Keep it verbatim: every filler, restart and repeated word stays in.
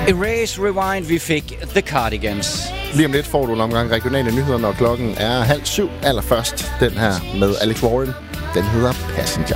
Erase Rewind, vi fik The Cardigans. Lige om lidt får du en omgang regionale nyheder, når klokken er halv syv. Allerførst den her med Alex Warren. Den hedder Passenger.